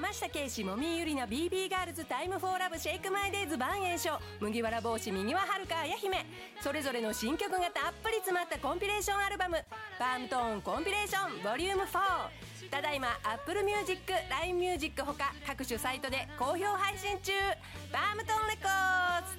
山下圭史、もみゆりな、 BB ガールズ、タイムフォーラブ、シェイクマイデイズ、万栄翔、麦わら帽子、右ははるか、綾姫、それぞれの新曲がたっぷり詰まったコンピレーションアルバム、パームトーンコンピレーションボリューム4、ただいま Apple Music、LINE Music ほか各種サイトで好評配信中。パームトーンレコーズ。